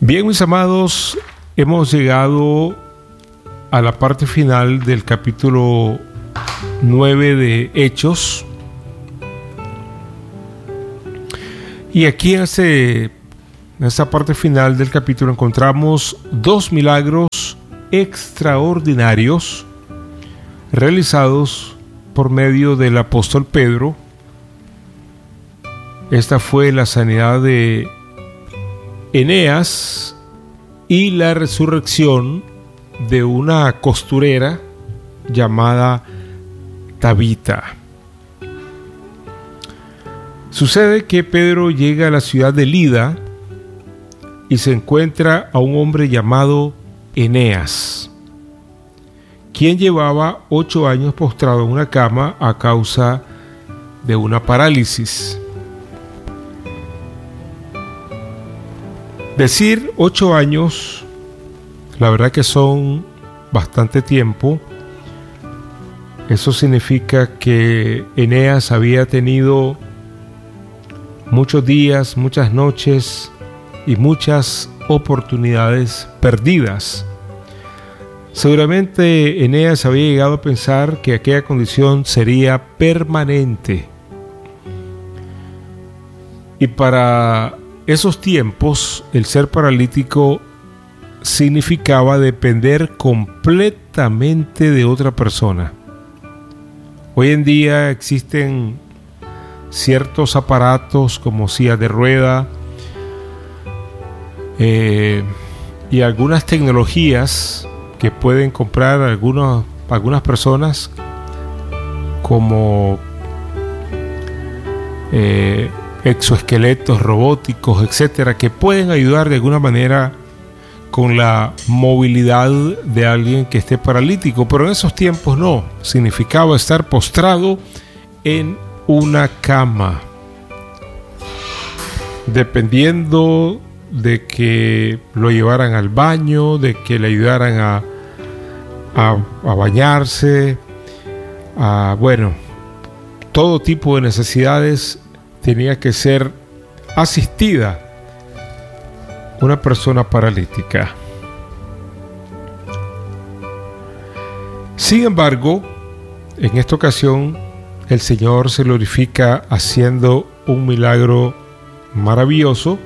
Bien, mis amados, hemos llegado a la parte final del capítulo 9 de Hechos. Y aquí en esta parte final del capítulo encontramos dos milagros extraordinarios realizados por medio del apóstol Pedro. Esta fue la sanidad de Eneas y la resurrección de una costurera llamada Tabita. Sucede que Pedro llega a la ciudad de Lida y se encuentra a un hombre llamado Eneas, quien llevaba 8 años postrado en una cama a causa de una parálisis. Decir 8 años, la verdad que son bastante tiempo. Eso significa que Eneas había tenido muchos días, muchas noches y muchas oportunidades perdidas. Seguramente Eneas había llegado a pensar que aquella condición sería permanente. Y para esos tiempos, el ser paralítico significaba depender completamente de otra persona. Hoy en día existen ciertos aparatos como silla de rueda y algunas tecnologías que pueden comprar algunas personas como exoesqueletos robóticos, etcétera, que pueden ayudar de alguna manera con la movilidad de alguien que esté paralítico, pero en esos tiempos no, significaba estar postrado en una cama, dependiendo de que lo llevaran al baño, de que le ayudaran a bañarse, todo tipo de necesidades. Tenía que ser asistida una persona paralítica. Sin embargo, en esta ocasión, el Señor se glorifica haciendo un milagro maravilloso.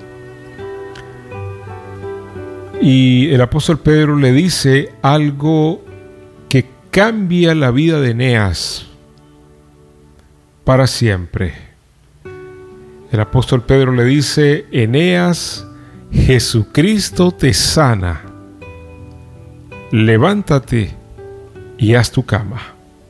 Y el apóstol Pedro le dice algo que cambia la vida de Eneas para siempre. El apóstol Pedro le dice: Eneas, Jesucristo te sana. Levántate y haz tu cama.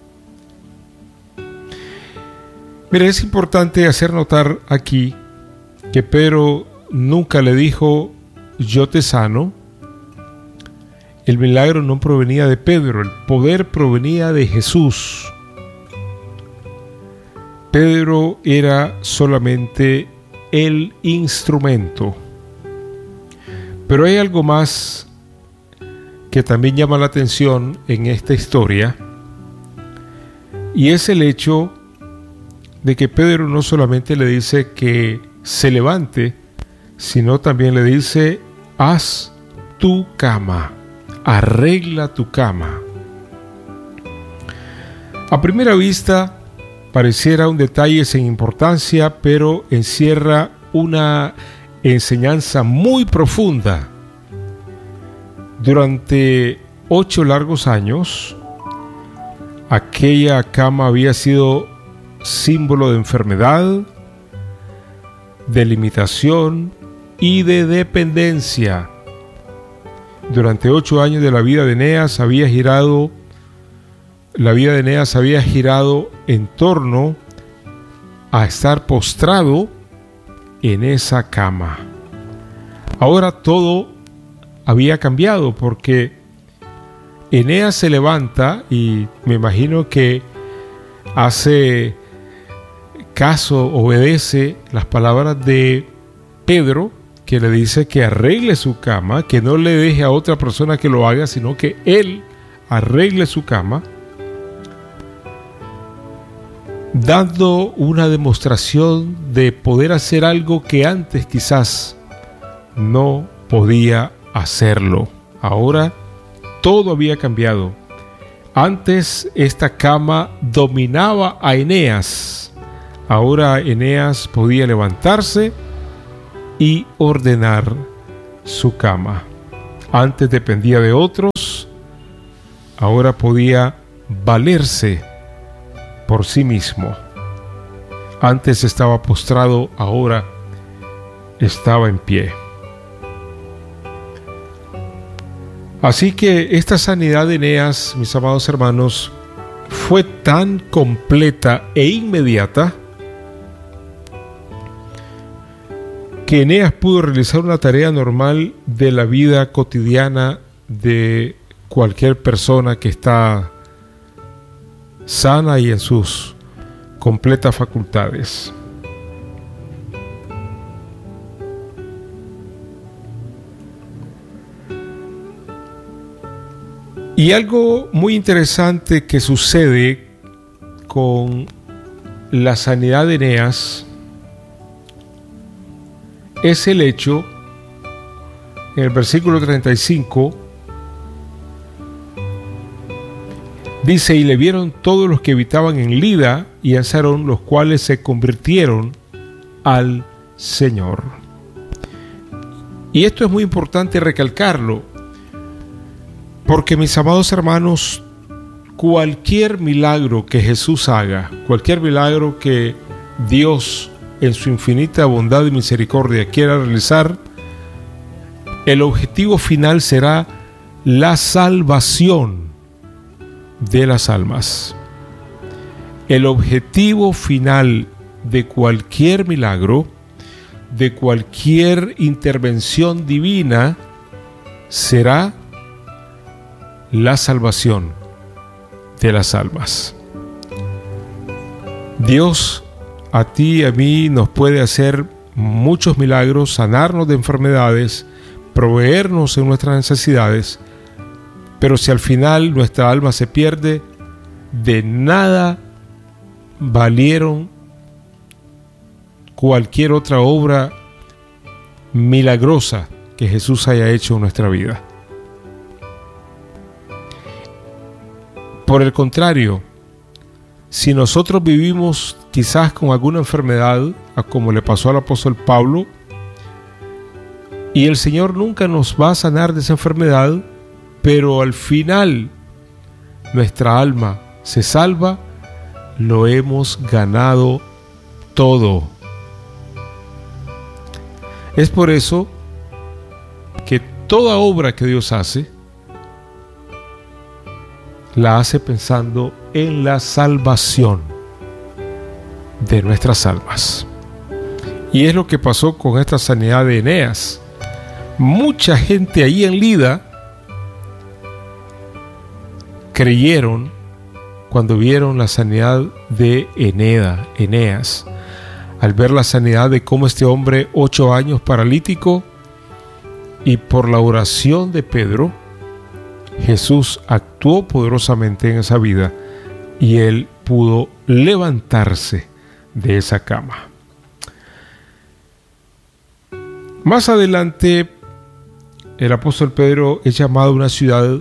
Mira, es importante hacer notar aquí que Pedro nunca le dijo: yo te sano. El milagro no provenía de Pedro, el poder provenía de Jesús. Pedro era solamente el instrumento. Pero hay algo más que también llama la atención en esta historia, y es el hecho de que Pedro no solamente le dice que se levante, sino también le dice: haz tu cama, arregla tu cama. A primera vista pareciera un detalle sin importancia, pero encierra una enseñanza muy profunda. Durante 8 largos años, aquella cama había sido símbolo de enfermedad, de limitación y de dependencia. Durante 8 años de la vida de Eneas había girado en torno a estar postrado en esa cama. Ahora todo había cambiado, porque Eneas se levanta y me imagino que hace caso, obedece las palabras de Pedro, que le dice que arregle su cama, que no le deje a otra persona que lo haga, sino que él arregle su cama, dando una demostración de poder hacer algo que antes quizás no podía hacerlo. Ahora todo había cambiado. Antes esta cama dominaba a Eneas. Ahora Eneas podía levantarse y ordenar su cama. Antes dependía de otros, ahora podía valerse por sí mismo. Antes estaba postrado, ahora estaba en pie. Así que esta sanidad de Eneas, mis amados hermanos, fue tan completa e inmediata que Eneas pudo realizar una tarea normal de la vida cotidiana de cualquier persona que está sana y en sus completas facultades. Y algo muy interesante que sucede con la sanidad de Eneas es el hecho, en el versículo 35, dice: y le vieron todos los que habitaban en Lida y en Sarón, los cuales se convirtieron al Señor. Y esto es muy importante recalcarlo, porque, mis amados hermanos, cualquier milagro que Jesús haga, cualquier milagro que Dios en su infinita bondad y misericordia quiera realizar, el objetivo final será la salvación de las almas. El objetivo final de cualquier milagro, de cualquier intervención divina, será la salvación de las almas. Dios a ti y a mí nos puede hacer muchos milagros, sanarnos de enfermedades, proveernos en nuestras necesidades, pero si al final nuestra alma se pierde, de nada valieron cualquier otra obra milagrosa que Jesús haya hecho en nuestra vida. Por el contrario, si nosotros vivimos quizás con alguna enfermedad, como le pasó al apóstol Pablo, y el Señor nunca nos va a sanar de esa enfermedad, pero al final nuestra alma se salva, lo hemos ganado todo. Es por eso que toda obra que Dios hace, la hace pensando en la salvación de nuestras almas. Y es lo que pasó con esta sanidad de Eneas. Mucha gente ahí en Lida creyeron cuando vieron la sanidad de Eneas, al ver la sanidad de cómo este hombre, 8 años paralítico, y por la oración de Pedro, Jesús actuó poderosamente en esa vida y él pudo levantarse de esa cama. Más adelante, el apóstol Pedro es llamado a una ciudad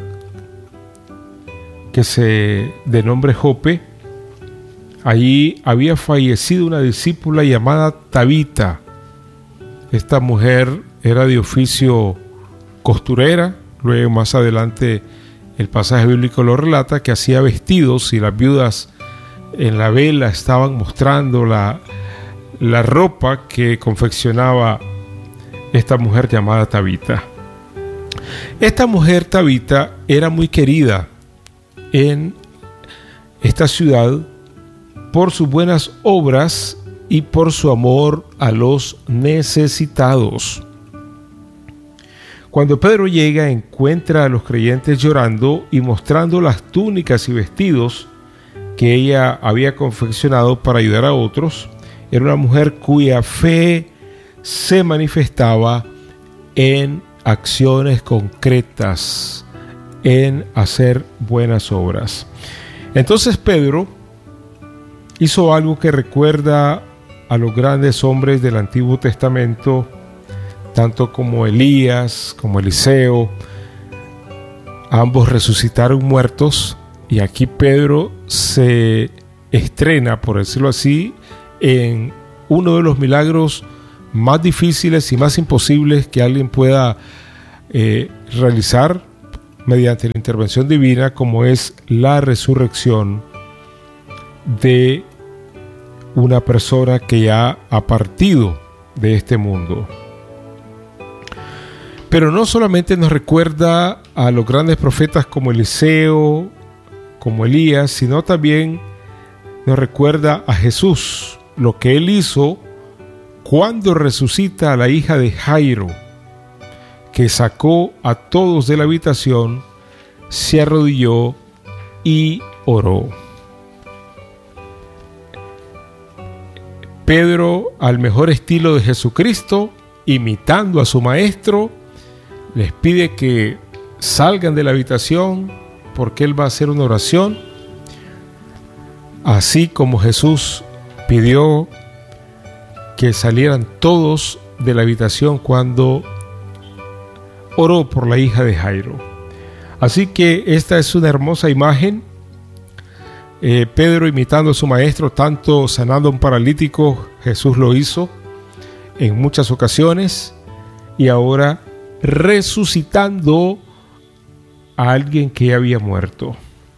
de nombre Jope. Allí había fallecido una discípula llamada Tabita. Esta mujer era de oficio costurera. Luego, más adelante, el pasaje bíblico lo relata, que hacía vestidos y las viudas en la vela estaban mostrando la ropa que confeccionaba esta mujer llamada Tabita. Esta mujer Tabita era muy querida en esta ciudad por sus buenas obras y por su amor a los necesitados. Cuando Pedro llega, encuentra a los creyentes llorando y mostrando las túnicas y vestidos que ella había confeccionado para ayudar a otros. Era una mujer cuya fe se manifestaba en acciones concretas, en hacer buenas obras. Entonces Pedro hizo algo que recuerda a los grandes hombres del Antiguo Testamento, tanto como Elías, como Eliseo, ambos resucitaron muertos, y aquí Pedro se estrena, por decirlo así, en uno de los milagros más difíciles y más imposibles que alguien pueda realizar mediante la intervención divina, como es la resurrección de una persona que ya ha partido de este mundo. Pero no solamente nos recuerda a los grandes profetas como Eliseo, como Elías, sino también nos recuerda a Jesús, lo que Él hizo cuando resucita a la hija de Jairo, que sacó a todos de la habitación, se arrodilló y oró. Pedro, al mejor estilo de Jesucristo, imitando a su maestro, les pide que salgan de la habitación porque Él va a hacer una oración, así como Jesús pidió que salieran todos de la habitación cuando oró por la hija de Jairo. Así que esta es una hermosa imagen. Pedro imitando a su maestro, tanto sanando a un paralítico, Jesús lo hizo en muchas ocasiones, y ahora resucitando a alguien que ya había muerto.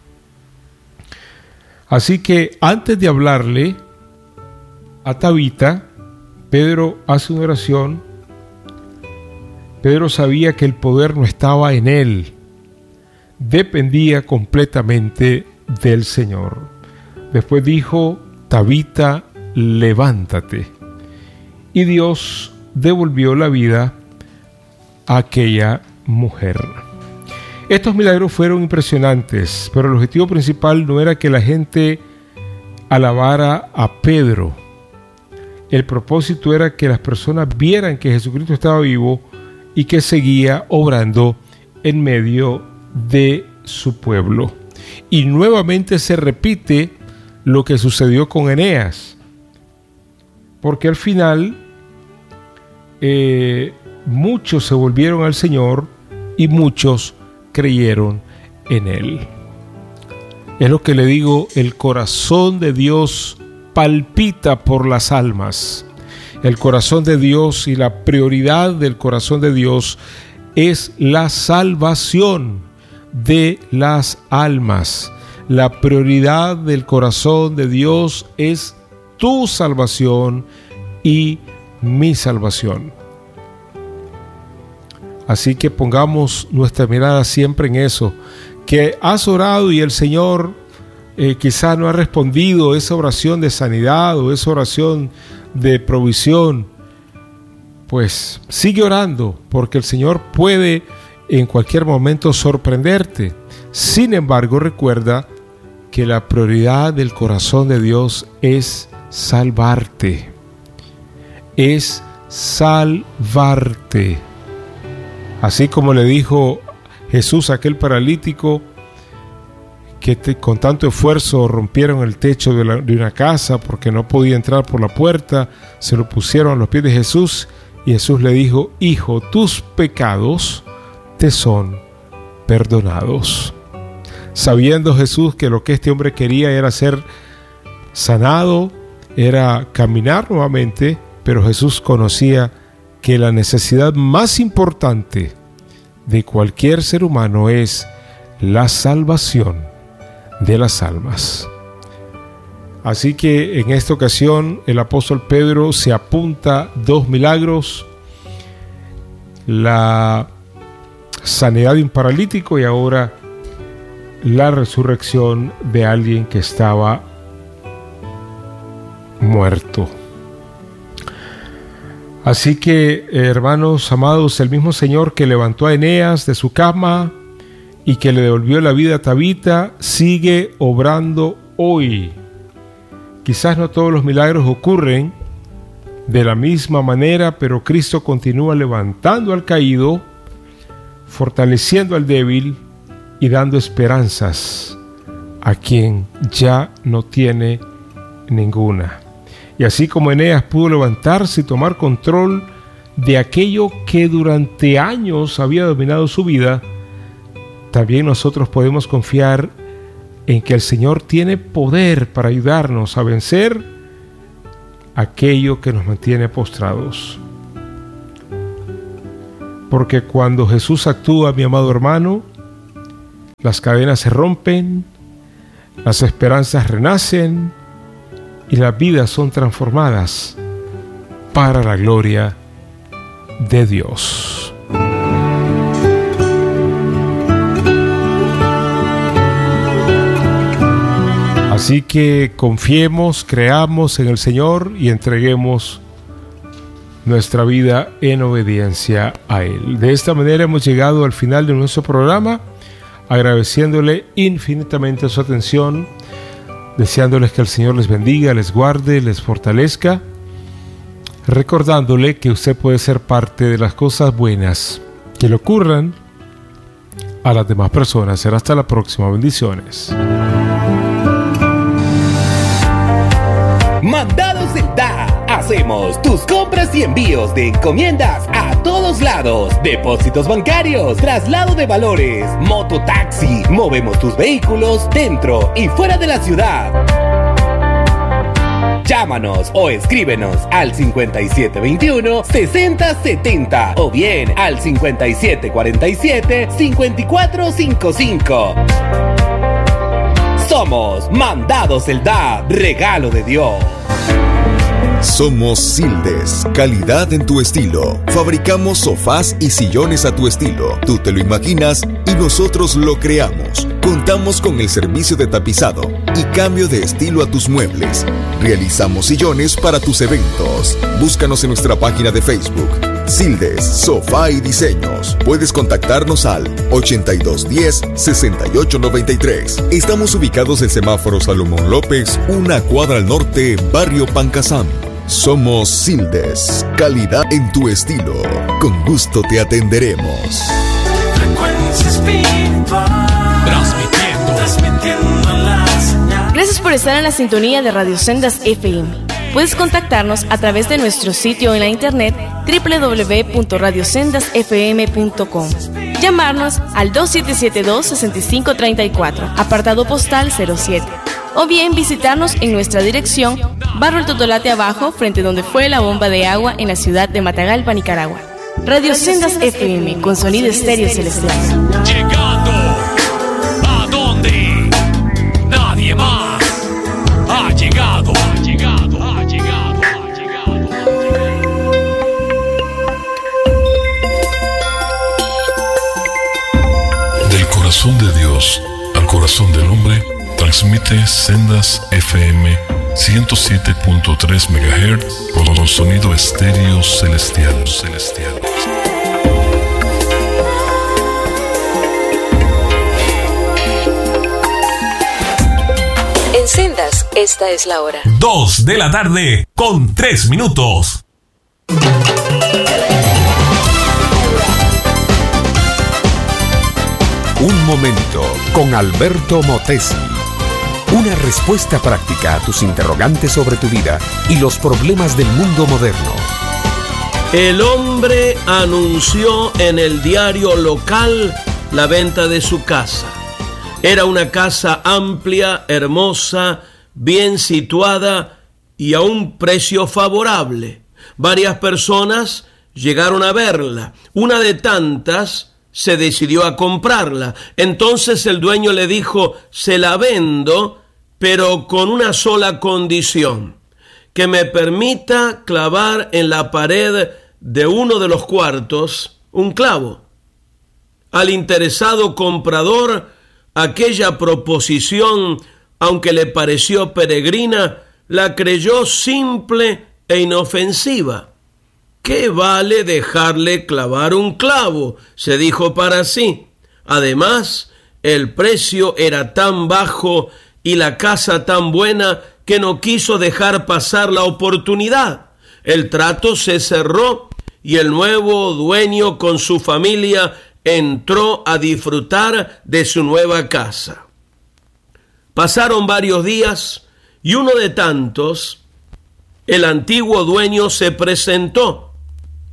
Así que antes de hablarle a Tabita, Pedro hace una oración. Pedro sabía que el poder no estaba en él, dependía completamente del Señor. Después dijo: Tabita, levántate. Y Dios devolvió la vida a aquella mujer. Estos milagros fueron impresionantes, pero el objetivo principal no era que la gente alabara a Pedro. El propósito era que las personas vieran que Jesucristo estaba vivo y que seguía obrando en medio de su pueblo. Y nuevamente se repite lo que sucedió con Eneas, porque al final muchos se volvieron al Señor y muchos creyeron en Él. Es lo que le digo, el corazón de Dios palpita por las almas. El corazón de Dios y la prioridad del corazón de Dios es la salvación de las almas. La prioridad del corazón de Dios es tu salvación y mi salvación. Así que pongamos nuestra mirada siempre en eso, que has orado y el Señor quizá no ha respondido esa oración de sanidad o esa oración de provisión. Pues sigue orando, porque el Señor puede en cualquier momento sorprenderte. Sin embargo, recuerda que la prioridad del corazón de Dios es salvarte. Es salvarte. Así como le dijo Jesús a aquel paralítico que con tanto esfuerzo rompieron el techo de una casa porque no podía entrar por la puerta, se lo pusieron a los pies de Jesús y Jesús le dijo: hijo, tus pecados te son perdonados. Sabiendo Jesús que lo que este hombre quería era ser sanado, era caminar nuevamente, pero Jesús conocía que la necesidad más importante de cualquier ser humano es la salvación de las almas. Así que en esta ocasión el apóstol Pedro se apunta 2 milagros: la sanidad de un paralítico y ahora la resurrección de alguien que estaba muerto. Así que, hermanos amados, el mismo Señor que levantó a Eneas de su cama y que le devolvió la vida a Tabita, sigue obrando hoy. Quizás no todos los milagros ocurren de la misma manera, pero Cristo continúa levantando al caído, fortaleciendo al débil y dando esperanzas a quien ya no tiene ninguna. Y así como Eneas pudo levantarse y tomar control de aquello que durante años había dominado su vida, también nosotros podemos confiar en que el Señor tiene poder para ayudarnos a vencer aquello que nos mantiene postrados. Porque cuando Jesús actúa, mi amado hermano, las cadenas se rompen, las esperanzas renacen y las vidas son transformadas para la gloria de Dios. Así que confiemos, creamos en el Señor y entreguemos nuestra vida en obediencia a Él. De esta manera hemos llegado al final de nuestro programa, agradeciéndole infinitamente su atención, deseándoles que el Señor les bendiga, les guarde, les fortalezca, recordándole que usted puede ser parte de las cosas buenas que le ocurran a las demás personas. Será hasta la próxima. Bendiciones. Mandados en DA. Hacemos tus compras y envíos de encomiendas a todos lados. Depósitos bancarios, traslado de valores, mototaxi. Movemos tus vehículos dentro y fuera de la ciudad. Llámanos o escríbenos al 5721-6070 o bien al 5747-5455. Somos Mandados el DA, regalo de Dios. Somos Sildes, calidad en tu estilo. Fabricamos sofás y sillones a tu estilo. Tú te lo imaginas y nosotros lo creamos. Contamos con el servicio de tapizado y cambio de estilo a tus muebles. Realizamos sillones para tus eventos. Búscanos en nuestra página de Facebook, Sildes, Sofá y Diseños. Puedes contactarnos al 8210-6893. Estamos ubicados en Semáforo Salomón López, una cuadra al norte, Barrio Pancasán. Somos Sildes, calidad en tu estilo. Con gusto te atenderemos. Gracias por estar en la sintonía de Radio Sendas FM. Puedes contactarnos a través de nuestro sitio en la internet www.radiosendasfm.com. Llamarnos al 2772-6534, apartado postal 07. O bien visitarnos en nuestra dirección, Barrio El Totolate Abajo, frente donde fue la bomba de agua en la ciudad de Matagalpa, Nicaragua. Radio Sendas FM, con sonido estéreo celestial. Llegando a donde nadie más ha llegado, ha llegado, ha llegado, ha llegado. Del corazón de Dios al corazón del hombre, transmite Sendas FM 107.3 MHz con sonido estéreo celestial. En Sendas, esta es la hora. 2 de la tarde con 3 minutos. Un momento con Alberto Motesi. Una respuesta práctica a tus interrogantes sobre tu vida y los problemas del mundo moderno. El hombre anunció en el diario local la venta de su casa. Era una casa amplia, hermosa, bien situada y a un precio favorable. Varias personas llegaron a verla. Una de tantas se decidió a comprarla. Entonces el dueño le dijo: se la vendo, pero con una sola condición, que me permita clavar en la pared de uno de los cuartos un clavo. Al interesado comprador, aquella proposición, aunque le pareció peregrina, la creyó simple e inofensiva. ¿Qué vale dejarle clavar un clavo?, se dijo para sí. Además, el precio era tan bajo y la casa tan buena que no quiso dejar pasar la oportunidad. El trato se cerró y el nuevo dueño con su familia entró a disfrutar de su nueva casa. Pasaron varios días y uno de tantos, el antiguo dueño se presentó.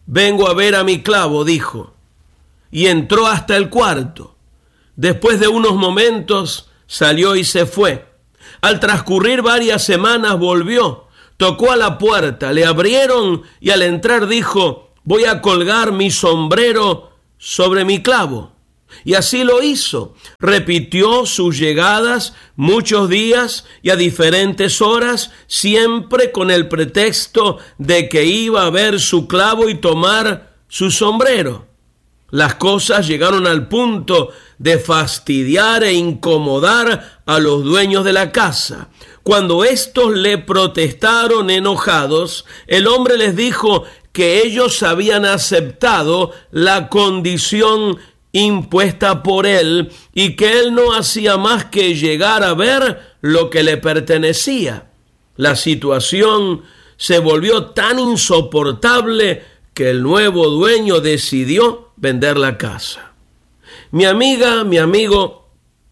vengo a ver a mi clavo, dijo, y entró hasta el cuarto. Después de unos momentos salió y se fue. Al transcurrir varias semanas volvió, tocó a la puerta, le abrieron y al entrar dijo, voy a colgar mi sombrero sobre mi clavo. Y así lo hizo. Repitió sus llegadas muchos días y a diferentes horas, siempre con el pretexto de que iba a ver su clavo y tomar su sombrero. Las cosas llegaron al punto de fastidiar e incomodar a los dueños de la casa. Cuando estos le protestaron enojados, el hombre les dijo que ellos habían aceptado la condición impuesta por él y que él no hacía más que llegar a ver lo que le pertenecía. La situación se volvió tan insoportable que el nuevo dueño decidió vender la casa. Mi amiga, mi amigo,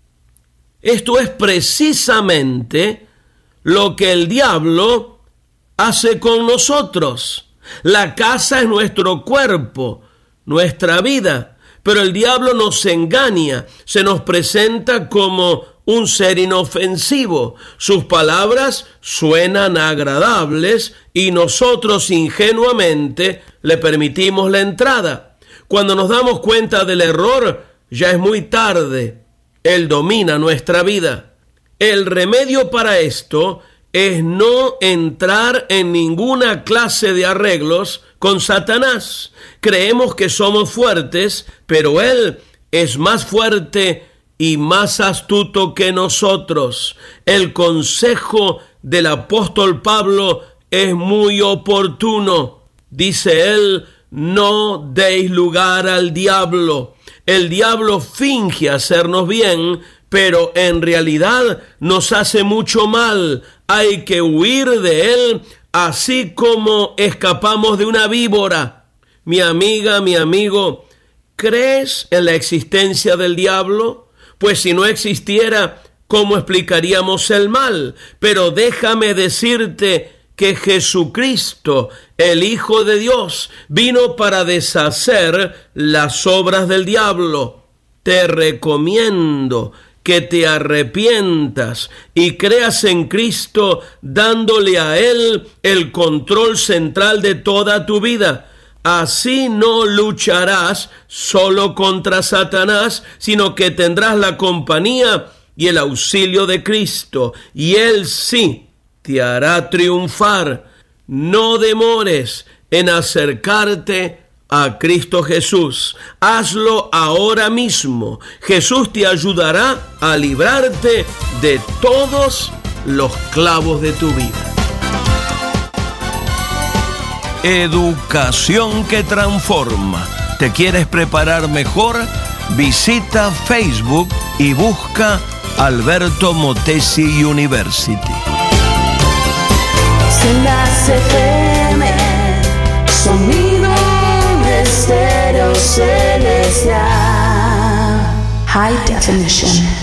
esto es precisamente lo que el diablo hace con nosotros. La casa es nuestro cuerpo, nuestra vida, pero el diablo nos engaña, se nos presenta como un ser inofensivo. Sus palabras suenan agradables y nosotros ingenuamente le permitimos la entrada. Cuando nos damos cuenta del error, ya es muy tarde. Él domina nuestra vida. El remedio para esto es no entrar en ninguna clase de arreglos con Satanás. Creemos que somos fuertes, pero él es más fuerte y más astuto que nosotros. El consejo del apóstol Pablo es muy oportuno. Dice él, no deis lugar al diablo. El diablo finge hacernos bien, pero en realidad nos hace mucho mal. Hay que huir de él, así como escapamos de una víbora. Mi amiga, mi amigo, ¿crees en la existencia del diablo? Pues si no existiera, ¿cómo explicaríamos el mal? Pero déjame decirte que Jesucristo, el Hijo de Dios, vino para deshacer las obras del diablo. Te recomiendo que te arrepientas y creas en Cristo, dándole a Él el control central de toda tu vida. Así no lucharás solo contra Satanás, sino que tendrás la compañía y el auxilio de Cristo, y Él sí te hará triunfar. No demores en acercarte a Cristo Jesús. Hazlo ahora mismo. Jesús te ayudará a librarte de todos los clavos de tu vida. Educación que transforma. ¿Te quieres preparar mejor? Visita Facebook y busca Alberto Motesi University. Sendas FM, sonido estéreo celestial, high definition.